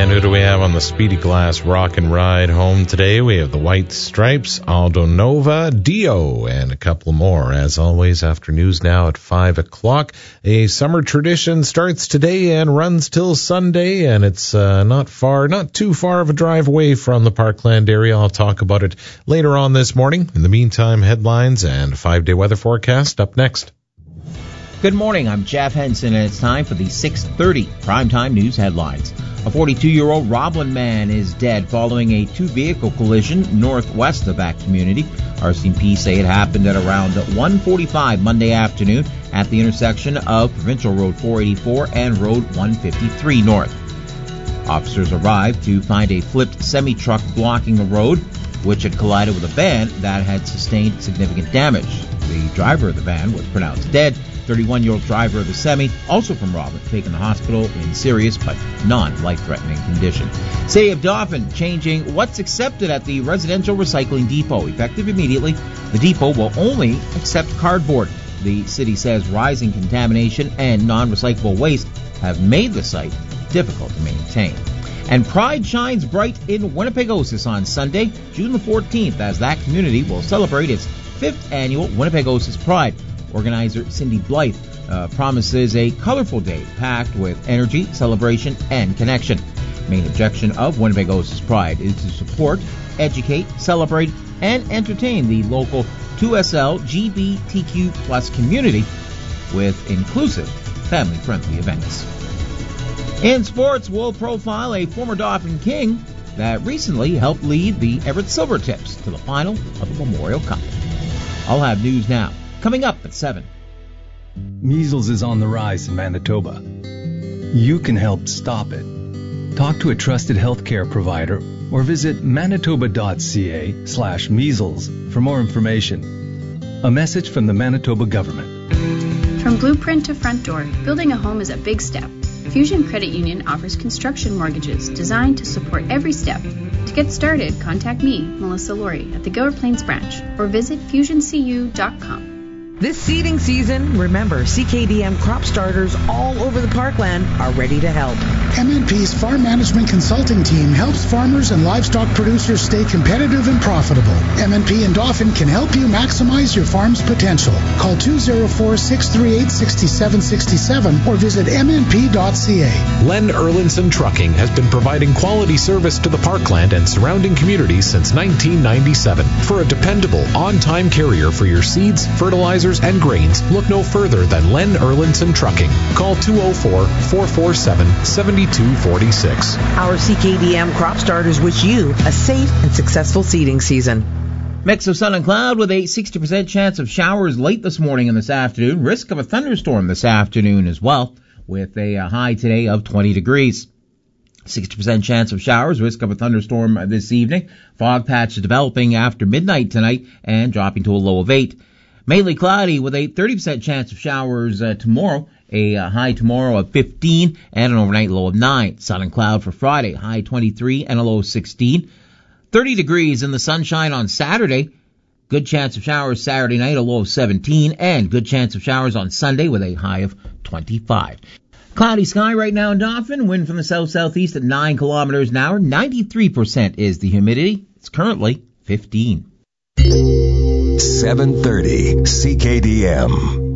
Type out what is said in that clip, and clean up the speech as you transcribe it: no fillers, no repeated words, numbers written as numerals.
And who do we have on the Speedy Glass Rock and Ride home today? We have the White Stripes, Aldo Nova, Dio, and a couple more. As always, after news now at 5 o'clock. A summer tradition starts today and runs till Sunday, and it's not too far of a drive away from the Parkland area. I'll talk about it later on this morning. In the meantime, headlines and 5-day weather forecast up next. Good morning, I'm Jeff Henson, and it's time for the 6:30 primetime news headlines. A 42-year-old Roblin man is dead following a two-vehicle collision northwest of that community. RCMP say it happened at around 1:45 Monday afternoon at the intersection of Provincial Road 484 and Road 153 North. Officers arrived to find a flipped semi-truck blocking the road, which had collided with a van that had sustained significant damage. The driver of the van was pronounced dead. 31-year-old driver of the semi, also from Roblin, taken to the hospital in serious but non-life-threatening condition. City of Dauphin changing what's accepted at the residential recycling depot. Effective immediately, the depot will only accept cardboard. The city says rising contamination and non-recyclable waste have made the site difficult to maintain. And Pride shines bright in Winnipegosis on Sunday, June the 14th, as that community will celebrate its 5th annual Winnipegosis Pride. Organizer Cindy Blythe promises a colorful day packed with energy, celebration, and connection. Main objective of Winnipegosis Pride is to support, educate, celebrate, and entertain the local 2SL LGBTQ plus community with inclusive, family-friendly events. In sports, we'll profile a former Dauphin King that recently helped lead the Everett Silvertips to the final of the Memorial Cup. I'll have news now, coming up at 7. Measles is on the rise in Manitoba. You can help stop it. Talk to a trusted healthcare provider or visit manitoba.ca/measles for more information. A message from the Manitoba government. From blueprint to front door, building a home is a big step. Fusion Credit Union offers construction mortgages designed to support every step. To get started, contact me, Melissa Laurie, at the Gower Plains branch or visit fusioncu.com. This seeding season, remember, CKDM crop starters all over the Parkland are ready to help. MNP's Farm Management Consulting Team helps farmers and livestock producers stay competitive and profitable. MNP and Dauphin can help you maximize your farm's potential. Call 204-638-6767 or visit mnp.ca. Len Erlinson Trucking has been providing quality service to the Parkland and surrounding communities since 1997. For a dependable, on-time carrier for your seeds, fertilizers, and grains, look no further than Len Erlinson Trucking. Call 204-447-7246. Our CKDM crop starters wish you a safe and successful seeding season. Mix of sun and cloud with a 60% chance of showers late this morning and this afternoon. Risk of a thunderstorm this afternoon as well, with a high today of 20 degrees. 60% chance of showers, risk of a thunderstorm this evening. Fog patch developing after midnight tonight and dropping to a low of 8. Mainly cloudy with a 30% chance of showers tomorrow, a high tomorrow of 15 and an overnight low of 9. Sun and cloud for Friday, high 23 and a low of 16. 30 degrees in the sunshine on Saturday. Good chance of showers Saturday night, a low of 17, and good chance of showers on Sunday with a high of 25. Cloudy sky right now in Dauphin, wind from the south-southeast at 9 kilometers an hour. 93% is the humidity. It's currently 15. 730 CKDM.